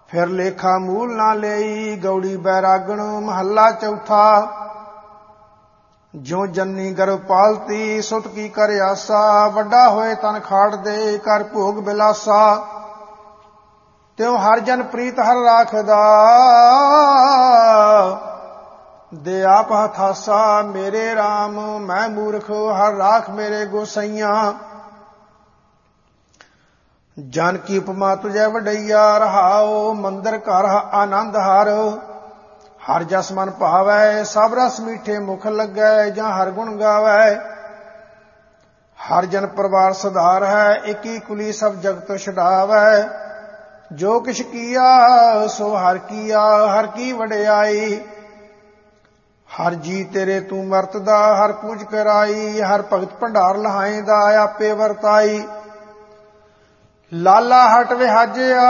फिर लेखा मूल ना लेई गौड़ी बैरागण महला चौथा। ज्यों जन्नी गर्भ पालती सुत की कर आसा, वड्डा होए तन खाड़ दे कर भोग बिलासा। त्यों हर जन प्रीत हर राखदा, दे आप हथासा। मेरे राम मैं मूर्ख हर राख मेरे गोसैया। जन की उपमा तुझे वडैया, रहाओ मंदिर घर आनंद हार। हर जस मन भावै सब रस मीठे मुख लगै, जहाँ हर गुण गावै। हर जन परिवार सुधार है, एक ही कुली सब जगत छुड़ावै। जो किछ किया सो हर किया, हर की वडियाई। हर जी तेरे तू वरतदा, हर पूज कराई। हर भगत भंडार लहाइंदा, आपे वरताई। लाला हट विहाजिया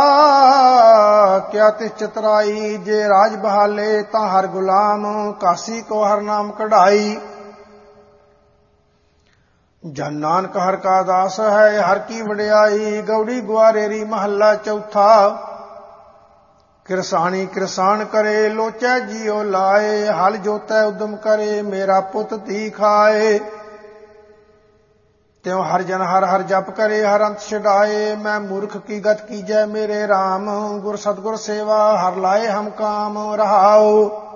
क्या तिस चितराई। जे राज बहाले ता हर गुलाम, काशी को हर नाम कढ़ाई। जन नानक हर का दास है, हर की वडियाई। गौड़ी ग्वारेरी महला चौथा। किरसानी किरसान करे लोचै जियो लाए, हल जोतै उद्यम करे मेरा पुत धी खाए। त्यों हर जन हर हर जप करे हर अंत छुड़ाए। मैं मूर्ख की गत कीजै मेरे राम, गुर सतगुर सेवा हर लाए हम काम। रहाओ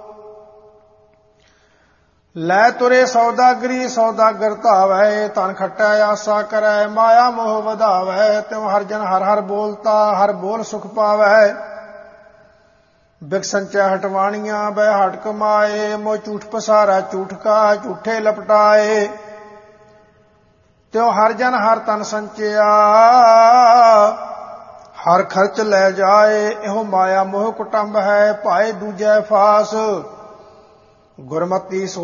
लै तुरे सौदागरी सौदागर धावै, तन खट्टै आसा करै माया मोह वधावै। त्यों हर जन हर हर बोलता हर बोल सुख पावै। बिक संचय हटवाणियां बह हट कमाए, मोह झूठ पसारा झूठ का झूठे लपटाए। त्यों हर जन हर तन संचिया, हर खर्च लै जाए। एहो माया मोह कुटुंब है, पाए दूजै फास। गुरमती